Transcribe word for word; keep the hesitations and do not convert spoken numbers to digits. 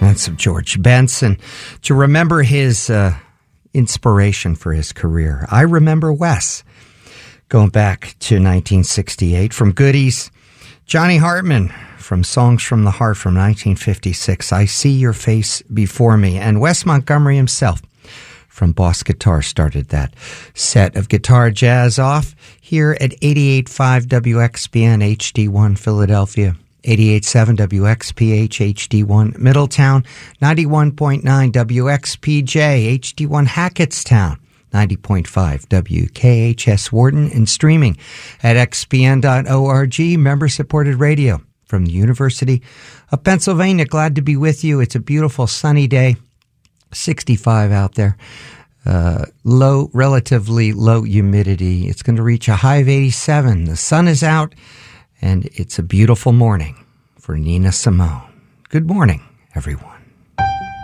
That's of George Benson. To remember his uh, inspiration for his career, I remember Wes. Going back to nineteen sixty-eight, from Goodies, Johnny Hartman from Songs from the Heart from nineteen fifty-six, I See Your Face Before Me, and Wes Montgomery himself from Boss Guitar started that set of guitar jazz off here at eighty-eight point five W X P N H D one Philadelphia, eighty-eight point seven W X P H H D one Middletown, ninety-one point nine W X P J H D one Hackettstown, ninety point five W K H S Wharton, and streaming at x p n dot org, member-supported radio from the University of Pennsylvania. Glad to be with you. It's a beautiful sunny day, sixty-five out there. Uh, low, relatively low humidity. It's going to reach a high of eighty-seven. The sun is out, and it's a beautiful morning for Nina Simone. Good morning, everyone.